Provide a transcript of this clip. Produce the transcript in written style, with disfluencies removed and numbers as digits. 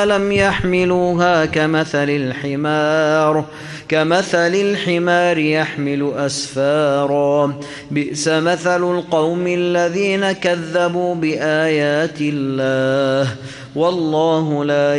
لم يحملوها كمثل الحمار يحمل أسفارا بئس مثل القوم الذين كذبوا بآيات الله والله لا